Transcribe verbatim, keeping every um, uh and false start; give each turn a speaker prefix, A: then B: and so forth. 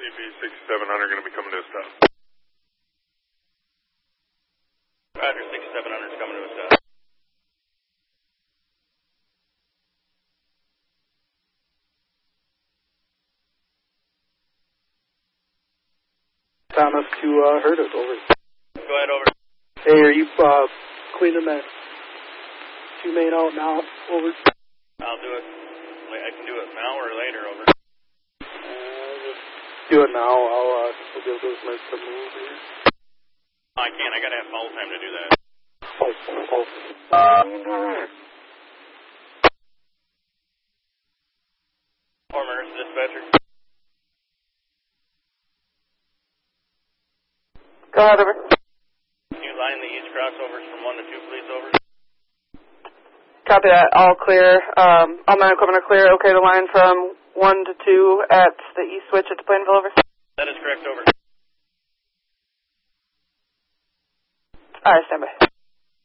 A: P sixty-seven hundred going to be coming to a stop.
B: Roger, sixty-seven hundred is coming to a stop.
C: Thomas to uh, Hurtis, over.
B: Go ahead, over.
C: Hey, are you uh, cleaning that two main out now? Over.
B: I'll do it. I can do it now or later, over.
C: Uh, just do it now. I'll uh, we'll give those nights to move here.
B: I can't. I gotta have fall time to do that.
C: Oh, oh, oh.
B: Former dispatcher.
D: Go ahead, over.
B: Can you line the east crossovers from one to two, please, over?
D: Copy that. All clear. Um, all nine equipment are clear. Okay, the line from one to two at the east switch at the Plainville, over.
B: That is correct, over.
D: All right, stand by.